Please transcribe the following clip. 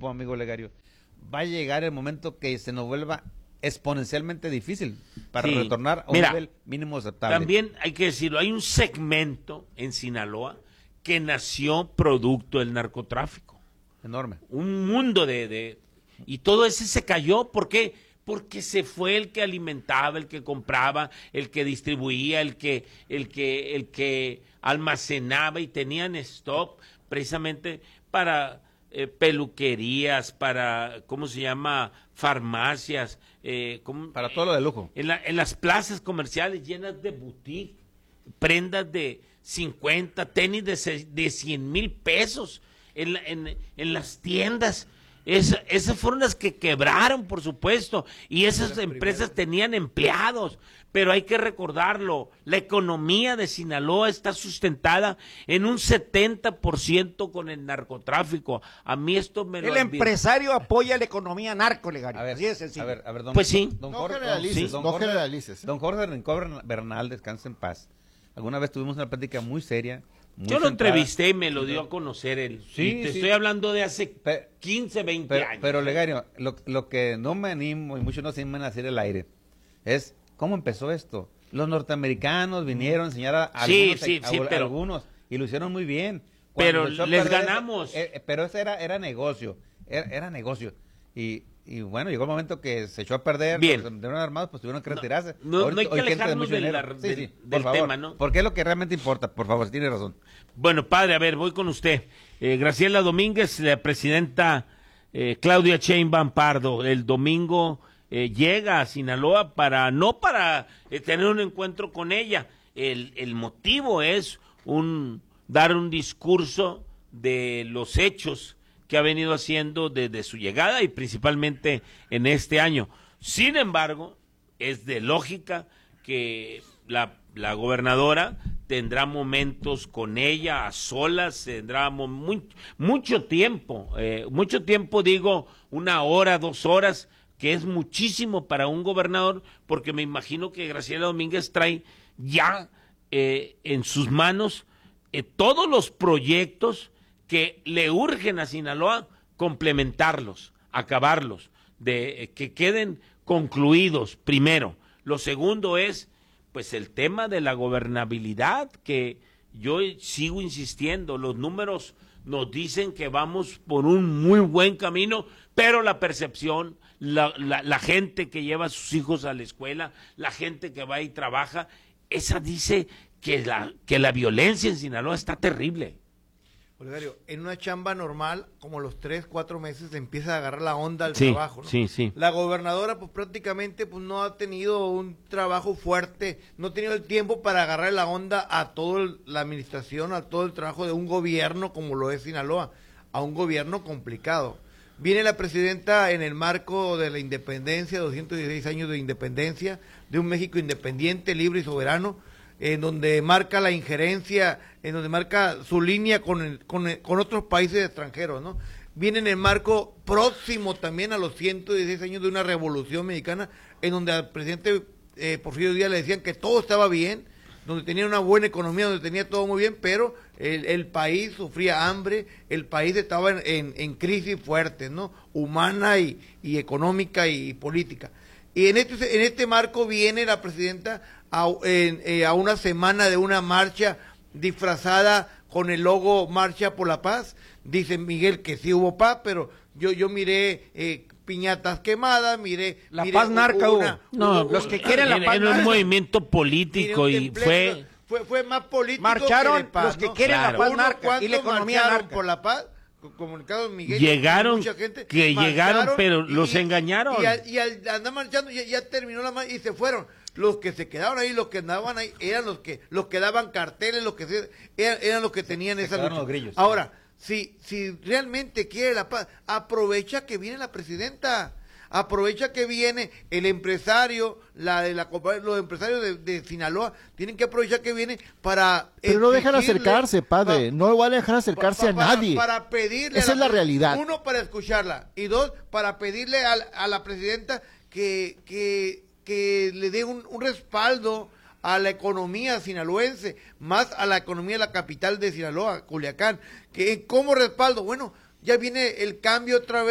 tiempo, amigo Legario, va a llegar el momento que se nos vuelva exponencialmente difícil para retornar a un nivel mínimo aceptable. También hay que decirlo, hay un segmento en Sinaloa que nació producto del narcotráfico. Enorme. Un mundo y todo ese se cayó, ¿por qué? Porque se fue el que alimentaba, el que compraba, el que distribuía, el que almacenaba y tenían stock precisamente para peluquerías, para, ¿cómo se llama? Farmacias. Para todo lo de lujo. En las plazas comerciales llenas de boutique, prendas de 50, tenis de 100,000 pesos en las tiendas. Esas fueron las que quebraron, por supuesto, y esas empresas tenían empleados, pero hay que recordarlo, la economía de Sinaloa está sustentada en un 70% con el narcotráfico. A mí esto me lo El empresario apoya la economía narco, Legario. A ver, así es sencillo. a ver, pues sí. Don No Jorge, generalices. Don Jorge Rincón Bernal, descansa en paz. Alguna vez tuvimos una plática muy seria. Yo lo entrevisté y me lo dio a conocer él. Sí, y te sí. estoy hablando de hace 15, 20 años. Pero Legario, lo que no me animo y muchos no se animan a decir el aire es cómo empezó esto. Los norteamericanos vinieron a enseñar a algunos y lo hicieron muy bien. Pero les ganamos. Pero ese era negocio, era negocio. Y bueno, llegó el momento que se echó a perder, bien. Los armados pues tuvieron que retirarse. No hay que alejarnos del tema, ¿no? Porque es lo que realmente importa, por favor, si tiene razón. Bueno, padre, a ver, voy con usted. Graciela Domínguez, la presidenta Claudia Sheinbaum Pardo, el domingo llega a Sinaloa no para tener un encuentro con ella. El motivo es dar un discurso de los hechos que ha venido haciendo desde su llegada y principalmente en este año. Sin embargo, es de lógica que la gobernadora tendrá momentos con ella a solas, tendrá mucho tiempo, digo, 1 hora, 2 horas, que es muchísimo para un gobernador, porque me imagino que Graciela Domínguez trae ya en sus manos todos los proyectos que le urgen a Sinaloa complementarlos, acabarlos, que queden concluidos primero. Lo segundo es, pues, el tema de la gobernabilidad, que yo sigo insistiendo, los números nos dicen que vamos por un muy buen camino, pero la percepción, la gente que lleva a sus hijos a la escuela, la gente que va y trabaja, esa dice que la violencia en Sinaloa está terrible. Olegario, en una chamba normal, como los 3, 4 meses, le empieza a agarrar la onda al trabajo, ¿no? Sí. La gobernadora, pues prácticamente pues no ha tenido un trabajo fuerte, no ha tenido el tiempo para agarrar la onda a toda la administración, a todo el trabajo de un gobierno como lo es Sinaloa, a un gobierno complicado. Viene la presidenta en el marco de la independencia, 216 años de independencia, de un México independiente, libre y soberano, en donde marca la injerencia, en donde marca su línea con otros países extranjeros, ¿no? Viene en el marco próximo también a los 116 años de una revolución mexicana, en donde al presidente Porfirio Díaz le decían que todo estaba bien, donde tenía una buena economía, donde tenía todo muy bien, pero el país sufría hambre, el país estaba en crisis fuertes, ¿no? Humana y económica y política. Y en este marco viene la presidenta a una semana de una marcha disfrazada con el logo Marcha por la Paz. Dice Miguel que sí hubo paz, pero yo miré piñatas quemadas, miré paz narca, los que quieren la paz era un movimiento político y fue más político. Marcharon que de paz, los que ¿no? quieren la paz narca ¿Cuántos y la economía marcharon narca por la paz? Comunicado Miguel, llegaron, mucha gente, llegaron, pero los engañaron. Y al andar marchando ya terminó la marcha y se fueron. Los que se quedaron ahí, los que andaban ahí, eran los que daban carteles, eran los que tenían esa lucha. Los grillos. Ahora, si realmente quiere la paz, aprovecha que viene la presidenta. Aprovecha que viene el empresario, los empresarios de Sinaloa, tienen que aprovechar que viene para... Pero no dejan acercarse, padre, no van a dejar acercarse a nadie. Para pedirle... Esa es la realidad. 1, para escucharla, y 2, para pedirle a la presidenta que le dé un respaldo a la economía sinaloense, más a la economía de la capital de Sinaloa, Culiacán, que como respaldo, bueno, ya viene el cambio otra vez.